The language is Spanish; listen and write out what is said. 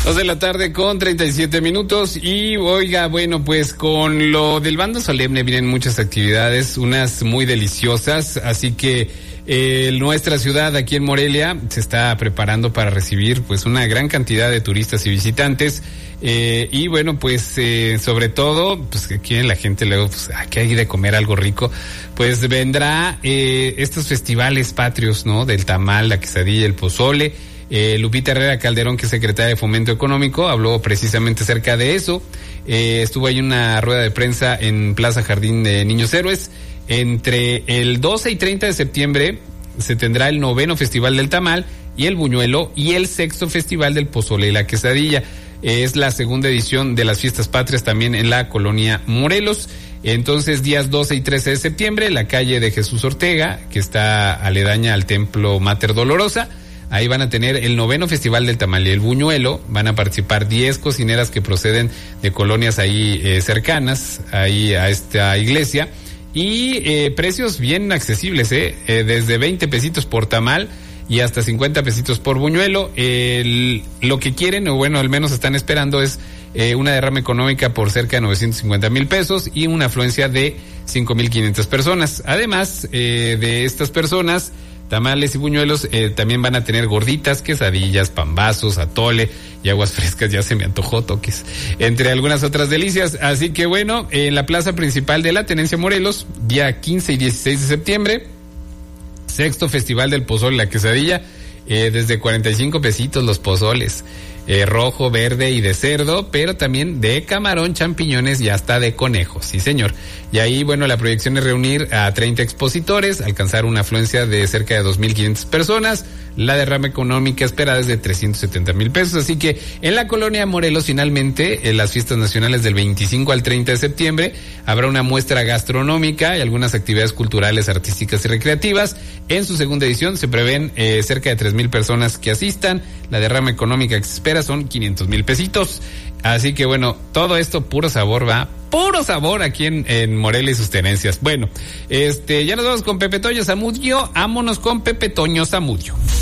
2:37 p.m. y oiga, bueno, pues con lo del bando solemne vienen muchas actividades, unas muy deliciosas, así que nuestra ciudad aquí en Morelia se está preparando para recibir pues una gran cantidad de turistas y visitantes, y bueno, pues sobre todo, pues que quieren la gente luego, pues aquí hay de comer algo rico, pues vendrá estos festivales patrios, ¿no? Del tamal, la quesadilla, el pozole. Lupita Herrera Calderón, que es secretaria de Fomento Económico, habló precisamente acerca de eso. Estuvo ahí una rueda de prensa en Plaza Jardín de Niños Héroes. Entre el 12 y 30 de septiembre se tendrá el 9º Festival del Tamal y el Buñuelo y el 6º Festival del Pozole y la Quesadilla. Es la segunda edición de las Fiestas Patrias también en la colonia Morelos. Entonces, días 12 y 13 de septiembre, la calle de Jesús Ortega, que está aledaña al Templo Mater Dolorosa. Ahí van a tener el 9º Festival del Tamal y el Buñuelo. Van a participar 10 cocineras que proceden de colonias ahí cercanas, ahí a esta iglesia. Y precios bien accesibles, desde 20 pesitos por tamal y hasta 50 pesitos por buñuelo. Lo que quieren, o bueno, al menos están esperando, es una derrama económica por cerca de 950,000 pesos y una afluencia de 5,500 personas. Además de estas personas, tamales y buñuelos, también van a tener gorditas, quesadillas, pambazos, atole y aguas frescas. Ya se me antojó, toques, entre algunas otras delicias. Así que bueno, en la plaza principal de la Tenencia Morelos, día 15 y 16 de septiembre, 6º Festival del Pozole y la Quesadilla, desde 45 pesitos los pozoles, rojo, verde y de cerdo, pero también de camarón, champiñones y hasta de conejo, sí señor. Y ahí, bueno, la proyección es reunir a 30 expositores, alcanzar una afluencia de cerca de 2,500 personas. La derrama económica esperada es de 370,000 pesos, así que en la colonia Morelos, finalmente, en las fiestas nacionales del 25 al 30 de septiembre, habrá una muestra gastronómica y algunas actividades culturales, artísticas y recreativas. En su segunda edición se prevén cerca de 3,000 personas que asistan. La derrama económica que se espera son 500,000 pesitos. Así que bueno, todo esto puro sabor, va, puro sabor aquí en Morelia y sus tenencias. Bueno, ya nos vamos con Pepe Toño Zamudio. Vámonos con Pepe Toño Zamudio.